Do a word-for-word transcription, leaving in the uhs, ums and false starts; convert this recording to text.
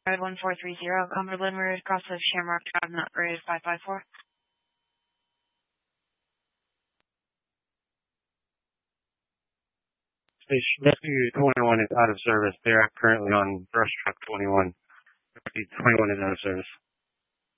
Ride one four three zero, Cumberland Road, across of Shamrock Drive, not rated five five four. Station Rescue twenty-one is out of service. They are currently on Brush Truck twenty-one. twenty-one is out of service.